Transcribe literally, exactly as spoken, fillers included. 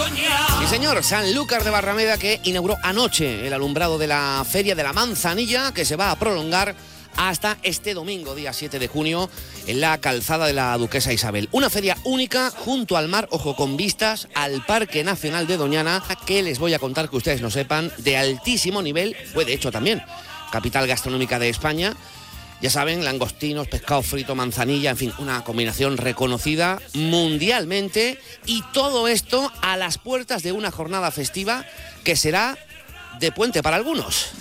Sí, señor, Sanlúcar de Barrameda, que inauguró anoche el alumbrado de la Feria de la Manzanilla, que se va a prolongar hasta este domingo, día siete de junio, en la calzada de la Duquesa Isabel. Una feria única junto al mar, ojo, con vistas al Parque Nacional de Doñana, que les voy a contar que ustedes no sepan, de altísimo nivel, fue de hecho también capital gastronómica de España. Ya saben, langostinos, pescado frito, manzanilla, en fin, una combinación reconocida mundialmente, y todo esto a las puertas de una jornada festiva que será de puente para algunos.